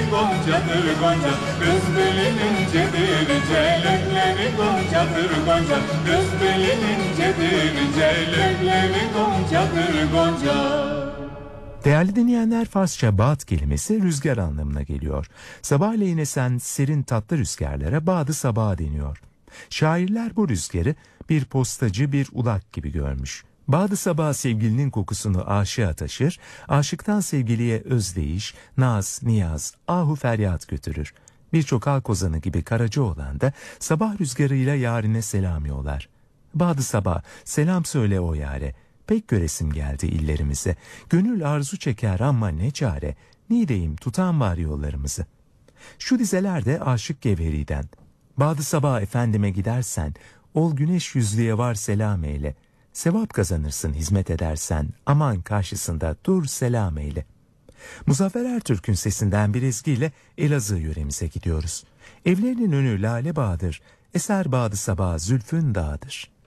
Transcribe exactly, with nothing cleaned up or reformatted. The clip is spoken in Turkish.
goncadır gonca, kız belin incedir, celekleri goncadır gonca, kız belin incedir, celekleri goncadır gonca. Değerli dinleyenler, Farsça Bağd kelimesi rüzgar anlamına geliyor. Sabahleyin esen serin tatlı rüzgarlara Bağd-ı Sabah deniyor. Şairler bu rüzgarı bir postacı, bir ulak gibi görmüş. Bağd-ı Sabah sevgilinin kokusunu aşığa taşır, aşıktan sevgiliye özdeyiş, naz, niyaz, ahu feryat götürür. Birçok halk ozanı gibi Karacaoğlan da sabah rüzgarıyla yarine selam yollar. Bağd-ı Sabah, selam söyle o yare. Pek göresim geldi illerimize. Gönül arzu çeker ama ne çare. Nideyim tutan var yollarımızı. Şu dizelerde Aşık Gevheri'den. Bağd-ı Sabah efendime gidersen, ol güneş yüzlüye var selam eyle. Sevap kazanırsın hizmet edersen, aman karşısında dur selam eyle. Muzaffer Ertürk'ün sesinden bir ezgiyle Elazığ yöremize gidiyoruz. Evlerinin önü lale bağdır, eser Bağd-ı Sabah zülfün dağıdır.